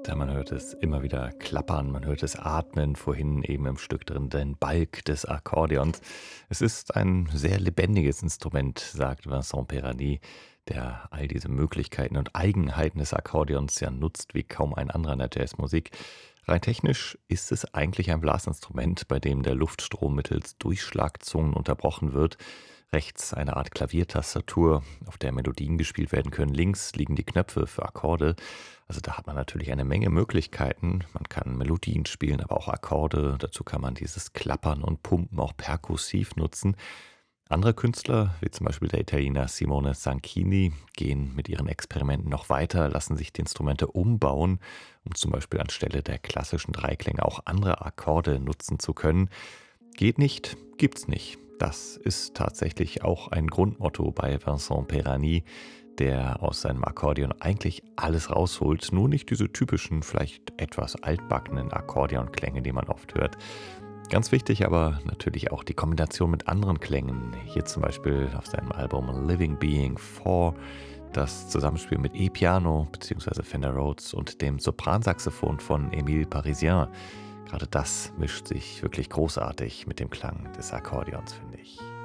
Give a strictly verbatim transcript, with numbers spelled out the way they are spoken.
Ja, man hört es immer wieder klappern, man hört es atmen, vorhin eben im Stück drin den Balg des Akkordeons. Es ist ein sehr lebendiges Instrument, sagt Vincent Perani, der all diese Möglichkeiten und Eigenheiten des Akkordeons ja nutzt wie kaum ein anderer in der Jazzmusik. Rein technisch ist es eigentlich ein Blasinstrument, bei dem der Luftstrom mittels Durchschlagzungen unterbrochen wird. Rechts eine Art Klaviertastatur, auf der Melodien gespielt werden können. Links liegen die Knöpfe für Akkorde. Also da hat man natürlich eine Menge Möglichkeiten. Man kann Melodien spielen, aber auch Akkorde. Dazu kann man dieses Klappern und Pumpen auch perkussiv nutzen. Andere Künstler, wie zum Beispiel der Italiener Simone Zanchini, gehen mit ihren Experimenten noch weiter, lassen sich die Instrumente umbauen, um zum Beispiel anstelle der klassischen Dreiklänge auch andere Akkorde nutzen zu können. Geht nicht, gibt's nicht. Das ist tatsächlich auch ein Grundmotto bei Vincent Perani, der aus seinem Akkordeon eigentlich alles rausholt, nur nicht diese typischen, vielleicht etwas altbackenen Akkordeonklänge, die man oft hört. Ganz wichtig aber natürlich auch die Kombination mit anderen Klängen. Hier zum Beispiel auf seinem Album Living Being vier das Zusammenspiel mit E-Piano bzw. Fender Rhodes und dem Sopransaxophon von Émile Parisien. Gerade das mischt sich wirklich großartig mit dem Klang des Akkordeons, finde ich.